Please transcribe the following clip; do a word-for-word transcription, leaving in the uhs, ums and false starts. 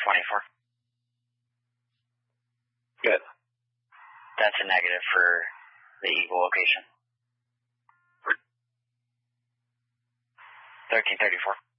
twenty-four. Good. That's a negative for the Eagle location. thirteen thirty-four.